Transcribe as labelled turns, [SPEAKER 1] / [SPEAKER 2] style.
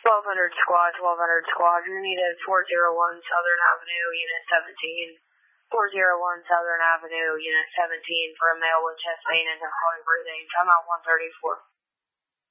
[SPEAKER 1] 1200 squad, 1200 squad. You're needed 401 Southern Avenue, Unit 17. 401 Southern Avenue, Unit 17 for a male with chest pain and difficulty breathing. Timeout 134.